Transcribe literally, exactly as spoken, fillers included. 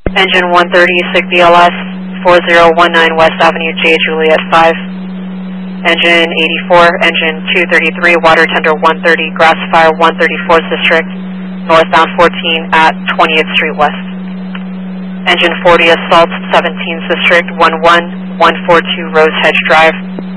Engine one thirty, S I G B L S, four zero one nine West Avenue, J Juliet five. Engine eighty-four, engine two thirty-three, water tender one thirty, grass fire one thirty-fourth District, northbound fourteen at twentieth Street West. Engine forty, assault seventeenth District, one one one four two Rose Hedge Drive.